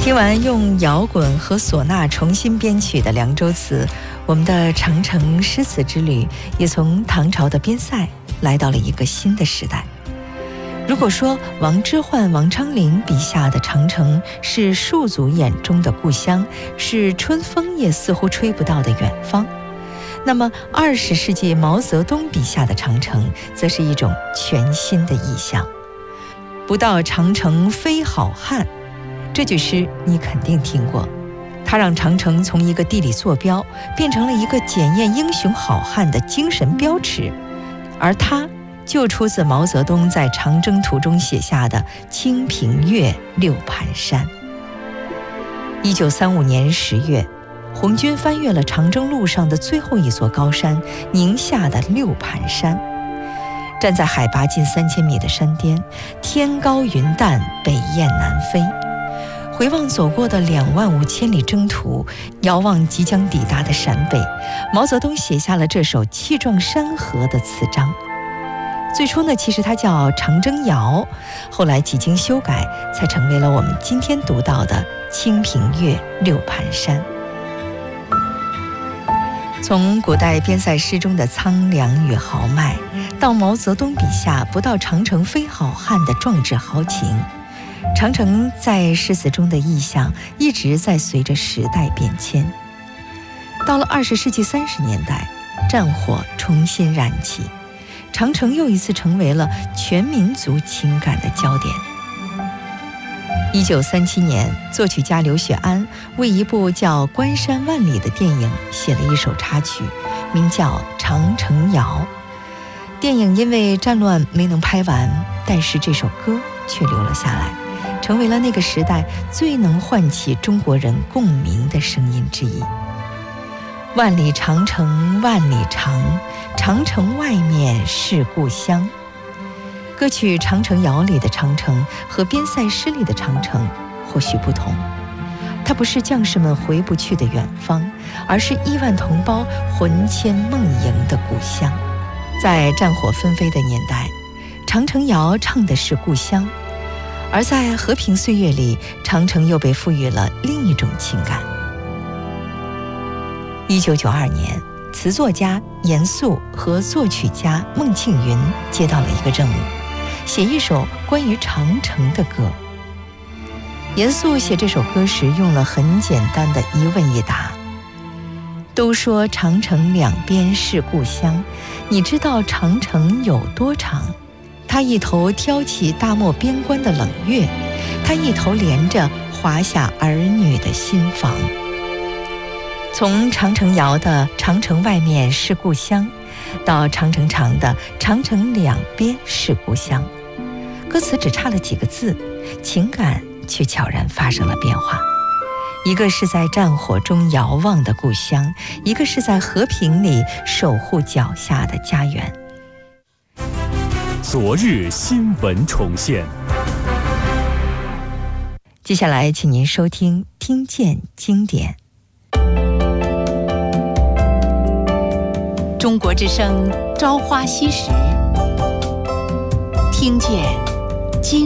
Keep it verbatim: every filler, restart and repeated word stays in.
听完用摇滚和唢呐重新编曲的《凉州词》，我们的长城诗词之旅也从唐朝的边塞来到了一个新的时代。如果说王之涣、王昌龄笔下的长城是戍卒眼中的故乡，是春风也似乎吹不到的远方，那么二十世纪毛泽东笔下的长城则是一种全新的意象。不到长城非好汉，这句诗你肯定听过，它让长城从一个地理坐标变成了一个检验英雄好汉的精神标尺，而它就出自毛泽东在长征途中写下的清平乐六盘山。一九三五年十月，红军翻越了长征路上的最后一座高山宁夏的六盘山。站在海拔近三千米的山巅，天高云淡，北雁南飞。回望走过的两万五千里征途，遥望即将抵达的陕北，毛泽东写下了这首气壮山河的词章。最初呢，其实它叫《长征谣》，后来几经修改，才成为了我们今天读到的《清平乐六盘山》。从古代边塞诗中的苍凉与豪迈，到毛泽东笔下不到长城非好汉的壮志豪情，长城在诗词中的意象一直在随着时代变迁。到了二十世纪三十年代，战火重新燃起，长城又一次成为了全民族情感的焦点。一九三七年，作曲家刘雪庵为一部叫《关山万里》的电影写了一首插曲，名叫《长城谣》。电影因为战乱没能拍完，但是这首歌却留了下来，成为了那个时代最能唤起中国人共鸣的声音之一。万里长城万里长，长城外面是故乡。歌曲《长城谣》里的长城和边塞诗里的长城或许不同，它不是将士们回不去的远方，而是亿万同胞魂牵梦萦的故乡。在战火纷飞的年代，长城谣唱的是故乡，而在和平岁月里，长城又被赋予了另一种情感。一九九二年，词作家严肃和作曲家孟庆云接到了一个任务，写一首关于长城的歌。严肃写这首歌时用了很简单的一问一答。都说长城两边是故乡，你知道长城有多长？它一头挑起大漠边关的冷月，它一头连着华夏儿女的心房。从长城谣的长城外面是故乡，到长城长的长城两边是故乡，歌词只差了几个字，情感却悄然发生了变化。一个是在战火中遥望的故乡，一个是在和平里守护脚下的家园。 昨日新闻重现。 接下来请您收听听见经典。 中国之声朝花夕拾，听见